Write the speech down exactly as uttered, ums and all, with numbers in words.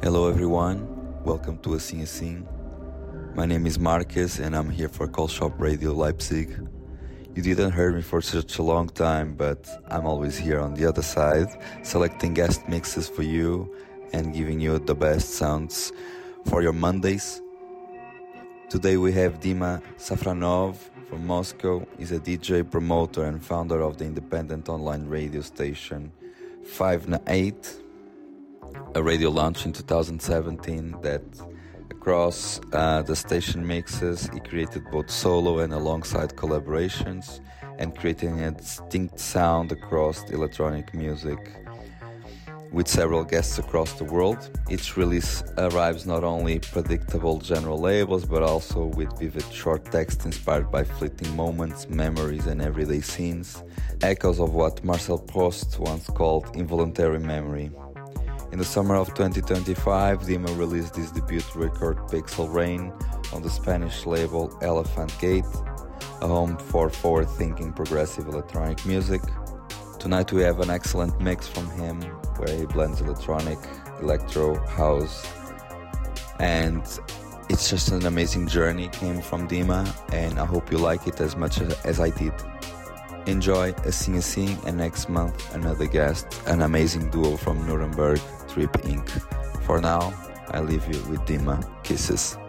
Hello everyone, welcome to Assim Assim. My name is Marcus and I'm here for Call Shop Radio Leipzig. You didn't hear me for such a long time, but I'm always here on the other side, selecting guest mixes for you and giving you the best sounds for your Mondays. Today we have Dima Safronov from Moscow. He's a D J, promoter and founder of the independent online radio station five na eight. A radio launch in two thousand seventeen that across uh, the station mixes he created both solo and alongside collaborations and creating a distinct sound across the electronic music with several guests across the world. Each release arrives not only predictable general labels but also with vivid short text inspired by fleeting moments, memories and everyday scenes, echoes of what Marcel Proust once called involuntary memory. In the summer of twenty twenty-five, Dima released his debut record Pixel Rain on the Spanish label Elephant Gate, a home for forward-thinking progressive electronic music. Tonight we have an excellent mix from him where he blends electronic, electro, house, and it's just an amazing journey came from Dima, and I hope you like it as much as, as I did. Enjoy Assim Assim, and next month another guest, an amazing duo from Nuremberg, Trip Incorporated. For now, I leave you with Dima. Kisses.